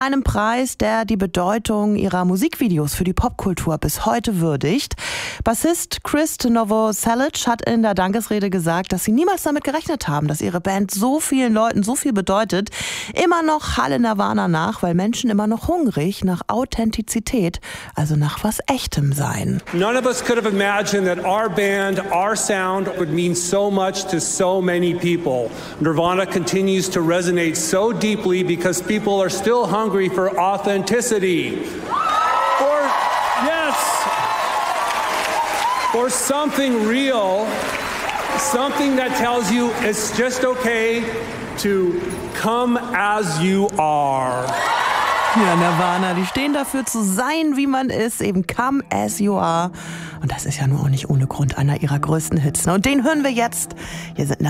Einem Preis, der die Bedeutung ihrer Musikvideos für die Popkultur bis heute würdigt. Bassist Chris Novoselic hat in der Dankesrede gesagt, dass sie niemals damit gerechnet haben, dass ihre Band so vielen Leuten so viel bedeutet. Immer noch Halle Nirvana nach, weil Menschen immer noch hungrig nach Authentizität, also nach was Echtem seien. None of us could have imagined that our band, our sound would mean so much to so many people. Nirvana continues to resonate so deeply because people are still hungry for authenticity. For something real, something that tells you it's just okay to come as you are. Ja, Nirvana, die stehen dafür zu sein, wie man ist, eben come as you are. Und das ist ja nur auch nicht ohne Grund einer ihrer größten Hits. Und den hören wir jetzt. Hier sind